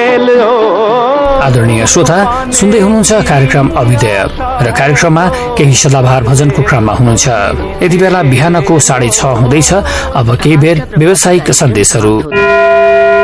खेल हो। आदरणीय श्रोता, सुन्दै हुनुहुन्छ कार्यक्रम अभिदय र कार्यक्रममा केही सदाबहार भजनको क्रममा हुनुहुन्छ। यति बेला बिहानको 6:30 हुँदैछ। अब केही बेर व्यावसायिक सन्देशहरू।